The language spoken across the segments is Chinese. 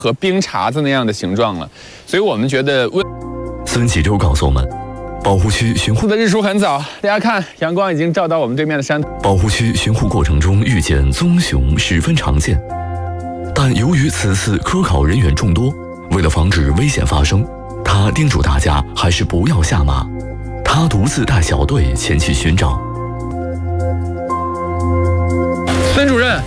和冰碴子那样的形状了，所以我们觉得孙启洲告诉我们，保护区巡护的日出很早，大家看阳光已经照到我们对面的山。 保护区巡护过程中遇见棕熊十分常见，但由于此次科考人员众多，为了防止危险发生，他叮嘱大家还是不要下马。他独自带小队前去寻找。 孙主任，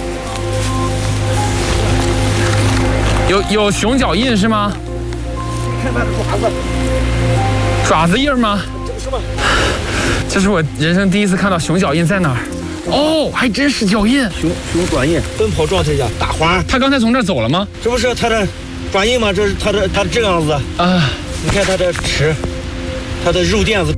有熊脚印是吗？ 你看它的爪子， 爪子印吗？ 这个什么？ 这是我人生第一次看到熊脚印在哪儿。哦，还真是脚印。 熊爪印，奔跑状态下打滑。 他刚才从这儿走了吗？ 这不是它的爪印吗？这是它的这样子啊。你看它的齿，它的肉垫子。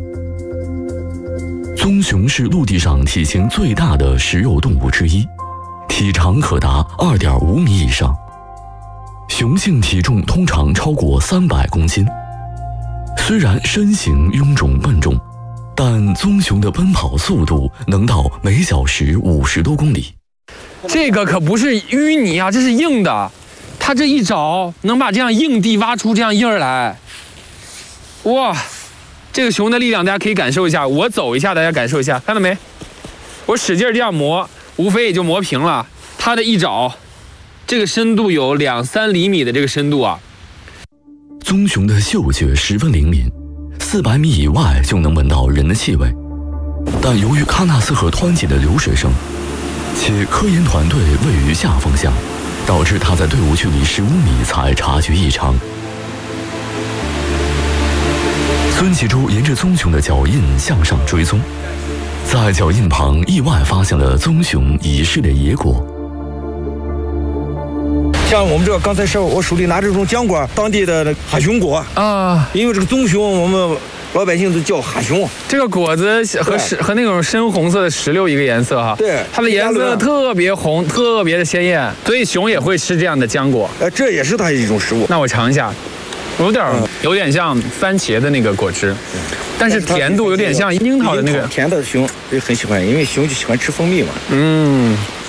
棕熊是陆地上体型最大的食肉动物之一，体长可达2.5米以上。雄性体重通常超过300公斤。虽然身形臃肿笨重，但棕熊的奔跑速度能到每小时50多公里。 这个可不是淤泥啊，这是硬的。它这一找能把这样硬地挖出这样印儿来。哇，这个熊的力量大家可以感受一下，我走一下大家感受一下，看到没？我使劲这样磨，无非也就磨平了。它的一爪，这个深度有2-3厘米的这个深度啊。 棕熊的嗅觉十分灵敏，400米以外就能闻到人的气味。但由于喀纳斯河湍急的流水声，且科研团队位于下风向，导致他在队伍距离15米才察觉异常。孙启洲沿着棕熊的脚印向上追踪，在脚印旁意外发现了棕熊遗失的野果。 像我们这刚才是我手里拿这种浆果，当地的哈熊果啊，因为这个棕熊我们老百姓都叫哈熊。 这个果子和那种深红色的石榴一个颜色哈， 对， 它的颜色特别红，特别的鲜艳，所以熊也会吃这样的浆果。 这也是它一种食物。 那我尝一下，有点像番茄的那个果汁，但是甜度有点像樱桃的那个。 甜的熊也很喜欢，因为熊就喜欢吃蜂蜜嘛。